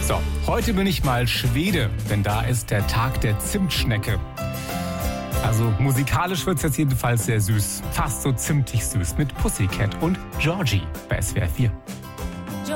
So, heute bin ich mal Schwede, denn da ist der Tag der Zimtschnecke. Also musikalisch wird es jetzt jedenfalls sehr süß. Fast so zimtig süß mit Pussycat und Georgie bei SWR 4.